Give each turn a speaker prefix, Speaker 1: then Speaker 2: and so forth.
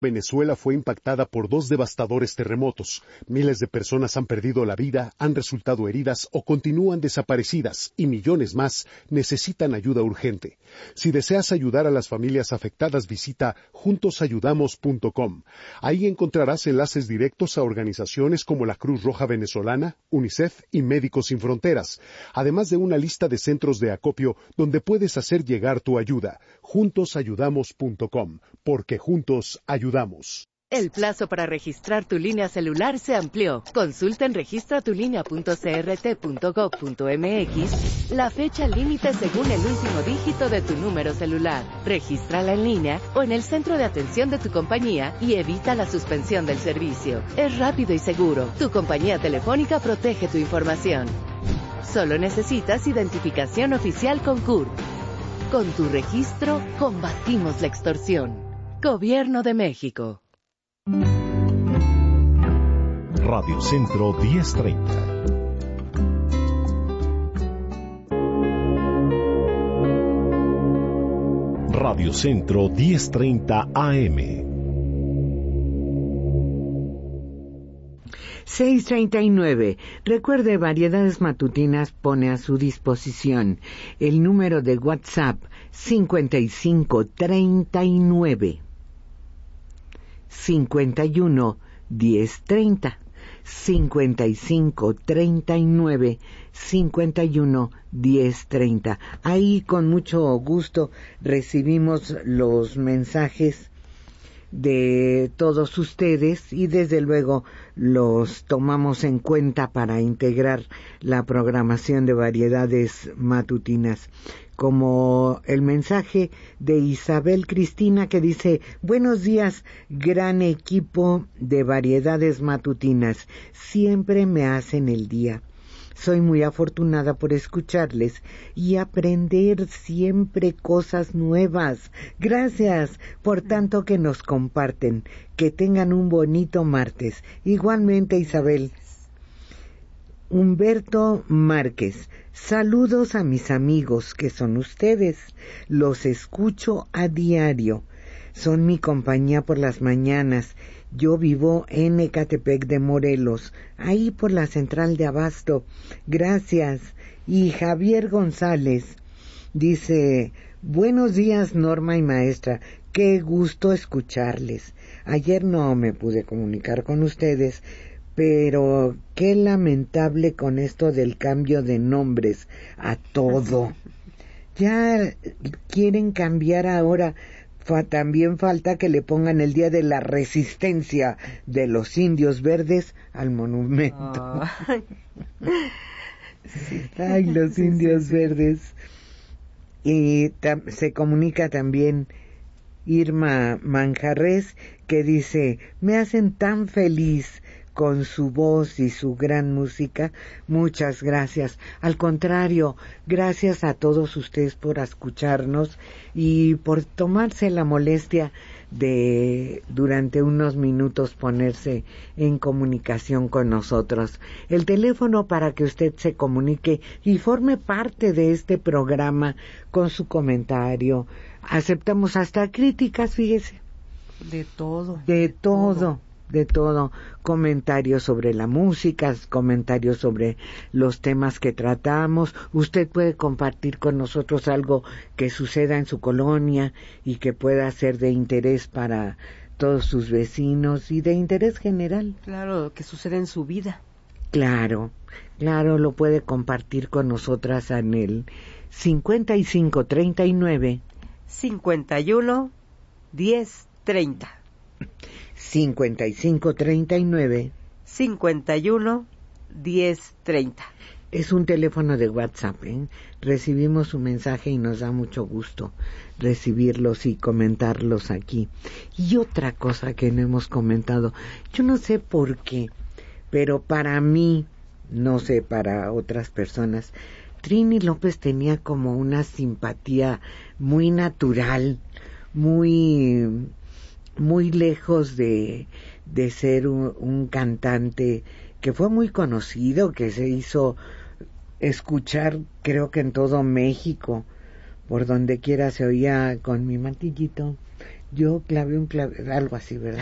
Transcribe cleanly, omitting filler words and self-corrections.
Speaker 1: Venezuela fue impactada por 2 devastadores terremotos. Miles de personas han perdido la vida, han resultado heridas o continúan desaparecidas, y millones más necesitan ayuda urgente. Si deseas ayudar a las familias afectadas, visita juntosayudamos.com. Ahí encontrarás enlaces directos a organizaciones como la Cruz Roja Venezolana, UNICEF y Médicos Sin Fronteras, además de una lista de centros de acopio donde puedes hacer llegar tu ayuda. Juntosayudamos.com, porque juntos ayudamos.
Speaker 2: El plazo para registrar tu línea celular se amplió. Consulta en registratulinea.crt.gov.mx la fecha límite según el último dígito de tu número celular. Regístrala en línea o en el centro de atención de tu compañía y evita la suspensión del servicio. Es rápido y seguro. Tu compañía telefónica protege tu información. Solo necesitas identificación oficial con CURP. Con tu registro, combatimos la extorsión. Gobierno de México.
Speaker 3: Radio Centro 1030. Radio Centro 1030 AM.
Speaker 4: 6:39. Recuerde, Variedades Matutinas pone a su disposición el número de WhatsApp 5539 51 1030, 5539 51 1030. Ahí con mucho gusto recibimos los mensajes de todos ustedes y desde luego los tomamos en cuenta para integrar la programación de Variedades Matutinas, como el mensaje de Isabel Cristina que dice: buenos días, gran equipo de Variedades Matutinas, siempre me hacen el día. Soy muy afortunada por escucharles y aprender siempre cosas nuevas. Gracias por tanto que nos comparten. Que tengan un bonito martes. Igualmente, Isabel. Humberto Márquez. Saludos a mis amigos, que son ustedes. Los escucho a diario. Son mi compañía por las mañanas. Yo vivo en Ecatepec de Morelos, ahí por la central de Abasto. Gracias. Y Javier González dice: buenos días, Norma y maestra. Qué gusto escucharles. Ayer no me pude comunicar con ustedes, pero qué lamentable con esto del cambio de nombres a todo. Ya quieren cambiar ahora. También falta que le pongan el Día de la Resistencia de los Indios Verdes al monumento. Ay, los indios verdes. Y se comunica también Irma Manjarres, que dice: me hacen tan feliz con su voz y su gran música. Muchas gracias. Al contrario, gracias a todos ustedes por escucharnos y por tomarse la molestia de durante unos minutos ponerse en comunicación con nosotros. El teléfono para que usted se comunique y forme parte de este programa con su comentario. Aceptamos hasta críticas, fíjese.
Speaker 5: De todo.
Speaker 4: De todo, comentarios sobre la música, comentarios sobre los temas que tratamos. Usted puede compartir con nosotros algo que suceda en su colonia y que pueda ser de interés para todos sus vecinos y de interés general.
Speaker 5: Claro, que sucede en su vida.
Speaker 4: Claro, lo puede compartir con nosotras en el 5539
Speaker 5: 51 1030.
Speaker 4: 5539
Speaker 5: 51 1030.
Speaker 4: Es un teléfono de WhatsApp, ¿eh? Recibimos su mensaje y nos da mucho gusto recibirlos y comentarlos aquí. Y otra cosa que no hemos comentado, yo no sé por qué, pero para mí, no sé, para otras personas, Trini López tenía como una simpatía muy natural, muy lejos de ser un cantante que fue muy conocido, que se hizo escuchar creo que en todo México, por donde quiera se oía con mi mantillito, Yo clavé un clavel, algo así, ¿verdad?